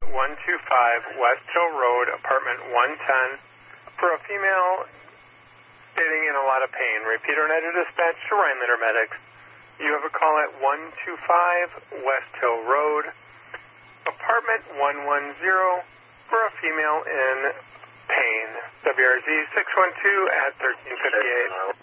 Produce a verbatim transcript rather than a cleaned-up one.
one two five West Hill Road, apartment one ten, for a female stating in a lot of pain. Repeater and enter dispatch to Rhinelander Medics. You have a call at one two five West Hill Road, apartment one one zero, for a female in pain. W R Z six one two at thirteen fifty-eight.